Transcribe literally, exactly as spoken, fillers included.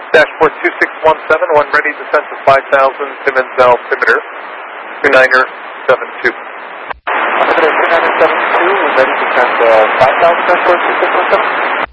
Dashboard two six one seven, one ready, descent to five thousand, Simmons altimeter, two niner seven two. Altimeter two niner seven two, we're ready to descend to five thousand, dashboard two six one seven.